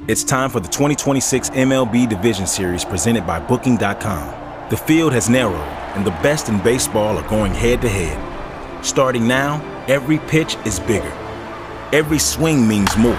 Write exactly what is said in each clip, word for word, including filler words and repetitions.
It's time for the twenty twenty-six M L B Division Series presented by Booking dot com. The field has narrowed, and the best in baseball are going head-to-head. Starting now, every pitch is bigger. Every swing means more.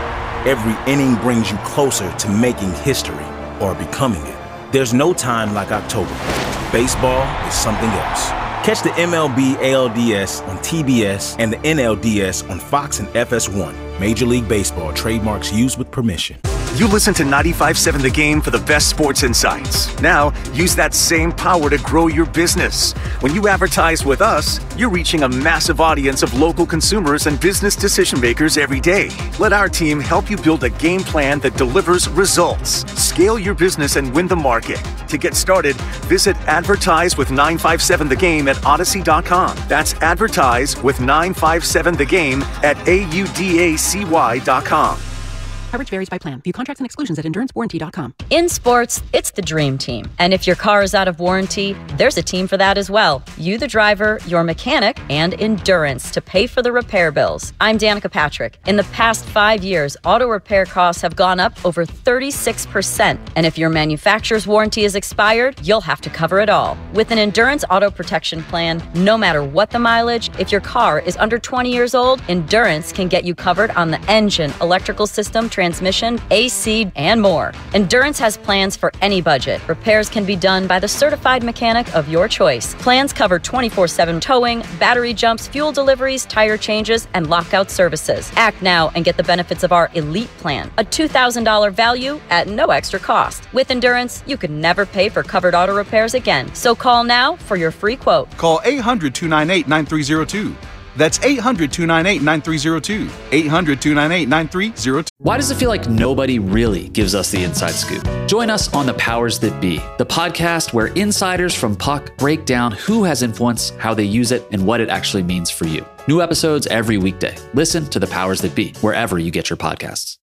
Every inning brings you closer to making history or becoming it. There's no time like October. Baseball is something else. Catch the M L B A L D S on T B S and the N L D S on Fox and F S one. Major League Baseball trademarks used with permission. You listen to ninety-five point seven The Game for the best sports insights. Now, use that same power to grow your business. When you advertise with us, you're reaching a massive audience of local consumers and business decision makers every day. Let our team help you build a game plan that delivers results. Scale your business and win the market. To get started, visit Advertise with nine five seven The Game at Odyssey dot com. That's Advertise with nine five seven The Game at A U D A C Y dot com. Coverage varies by plan. View contracts and exclusions at endurance warranty dot com. In sports, it's the dream team. And if your car is out of warranty, there's a team for that as well. You, the driver, your mechanic, and Endurance to pay for the repair bills. I'm Danica Patrick. In the past five years, auto repair costs have gone up over thirty-six percent. And if your manufacturer's warranty is expired, you'll have to cover it all. With an Endurance auto protection plan, no matter what the mileage, if your car is under twenty years old, Endurance can get you covered on the engine, electrical system, transmission, A C, and more. Endurance has plans for any budget. Repairs can be done by the certified mechanic of your choice. Plans cover twenty-four seven towing, battery jumps, fuel deliveries, tire changes, and lockout services. Act now and get the benefits of our Elite Plan, a two thousand dollars value at no extra cost. With Endurance, you can never pay for covered auto repairs again. So call now for your free quote. Call eight hundred, two nine eight, nine three zero two. That's eight hundred, two nine eight, nine three zero two. eight hundred, two nine eight, nine three zero two. Why does it feel like nobody really gives us the inside scoop? Join us on The Powers That Be, the podcast where insiders from Puck break down who has influence, how they use it, and what it actually means for you. New episodes every weekday. Listen to The Powers That Be wherever you get your podcasts.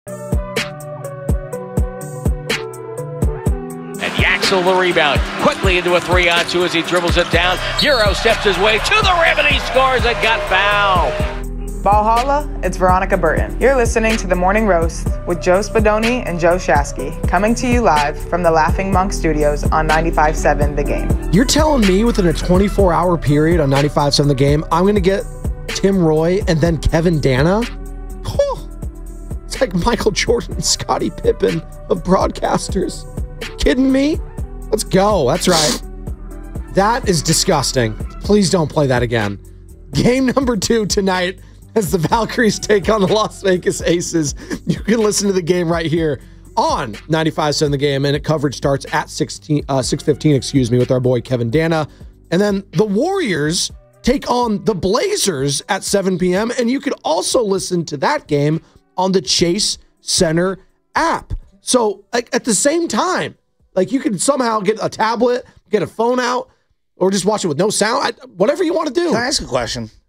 Yaxel the rebound, quickly into a three on two as he dribbles it down. Euro steps his way to the rim and he scores and got fouled. Valhalla, it's Veronica Burton. You're listening to The Morning Roast with Joe Spadoni and Joe Shasky, coming to you live from the Laughing Monk Studios on ninety-five point seven The Game. You're telling me within a twenty-four hour period on ninety-five point seven The Game, I'm going to get Tim Roy and then Kevin Dana? Oh, it's like Michael Jordan and Scottie Pippen of broadcasters. Kidding me? Let's go. That's right. That is disgusting. Please don't play that again. Game number two tonight as the Valkyries take on the Las Vegas Aces. You can listen to the game right here on ninety-five point seven The Game, and it coverage starts at sixteen, uh, six fifteen, excuse me, with our boy Kevin Dana. And then the Warriors take on the Blazers at seven p.m., and you could also listen to that game on the Chase Center app. So like, at the same time, like you could somehow get a tablet, get a phone out, or just watch it with no sound. I, whatever you want to do. Can I ask a question?